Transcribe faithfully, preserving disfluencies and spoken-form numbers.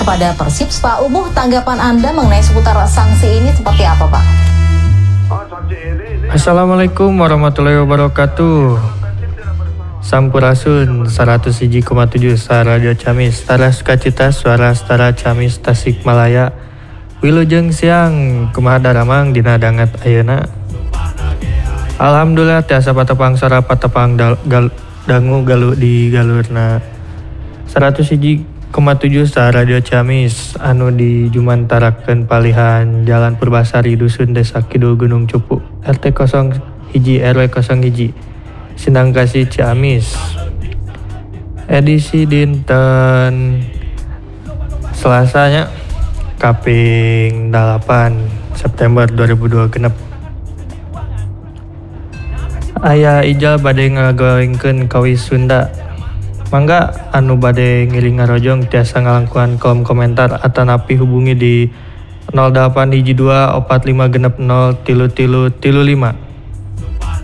pada Persib. Pak Ubuh, tanggapan Anda mengenai seputar sanksi ini seperti apa, Pak? Assalamualaikum warahmatullahi wabarakatuh. Sampurasun seratus siji koma tujuh Radio Camis, Tara Sukacita, suara Tara Camis Tasikmalaya. Wilujeng siang, kumaha daramang dina dangat ayeuna. Alhamdulillah tiasa patepang sora patepang dal, gal, dangu galu di galurna. seratus siji koma tujuh Radio Camis anu di Jumantarakeun palihan Jalan Purbasari Dusun Desa Kidul Gunung Cupu R T nol satu R W nol satu Sindang Kasih Ciamis. Edisi dinten Selasanya kaping delapan September dua ribu dua puluh genep. Aya ijal bade ngagoengkeun kawis Sunda. Mangga anu bade ngiling ngarojong tiasa ngalangkuhan kolom komentar atanapi hubungi di nol delapan hiji dua opat lima genep nol tilu tilu tilu lima.